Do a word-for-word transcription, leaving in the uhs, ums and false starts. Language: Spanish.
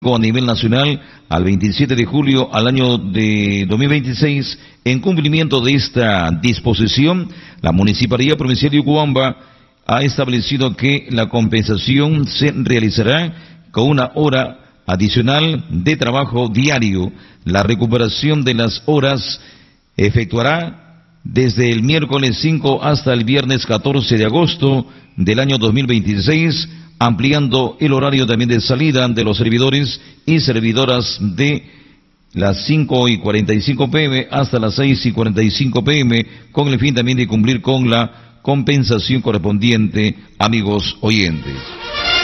a nivel nacional al veintisiete de julio al año de dos mil veintiséis. En cumplimiento de esta disposición, la Municipalidad Provincial de Ucuamba ha establecido que la compensación se realizará con una hora adicional de trabajo diario. La recuperación de las horas efectuará desde el miércoles cinco hasta el viernes catorce de agosto del año dos mil veintiséis, ampliando el horario también de salida de los servidores y servidoras de las cinco y cuarenta y cinco pm hasta las seis y cuarenta y cinco pm, con el fin también de cumplir con la compensación correspondiente, amigos oyentes.